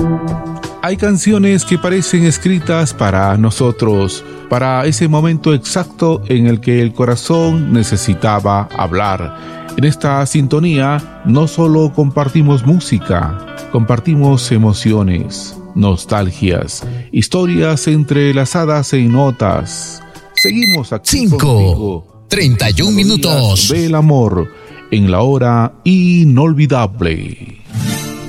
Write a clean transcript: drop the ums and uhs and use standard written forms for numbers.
Hay canciones que parecen escritas para nosotros, para ese momento exacto en el que el corazón necesitaba hablar. En esta sintonía no solo compartimos música, compartimos emociones, nostalgias, historias entrelazadas en notas. Seguimos aquí 5:31 minutos del amor en la hora inolvidable.